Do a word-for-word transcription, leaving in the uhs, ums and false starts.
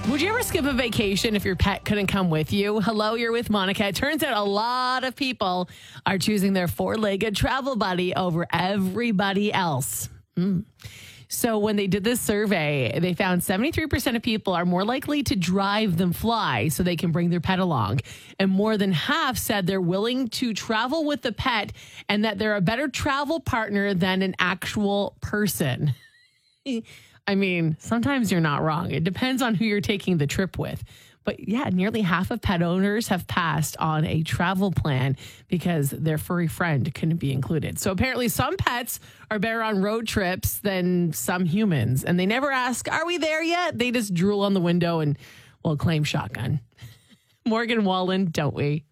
Would you ever skip a vacation if your pet couldn't come with you? Hello, you're with Monica. It turns out a lot of people are choosing their four-legged travel buddy over everybody else. Mm. So when they did this survey, they found seventy-three percent of people are more likely to drive than fly so they can bring their pet along. And more than half said they're willing to travel with the pet and that they're a better travel partner than an actual person. I mean, sometimes you're not wrong. It depends on who you're taking the trip with. But yeah, nearly half of pet owners have passed on a travel plan because their furry friend couldn't be included. So apparently some pets are better on road trips than some humans. And they never ask, are we there yet? They just drool on the window and, well, claim shotgun. Morgan Wallen, don't we?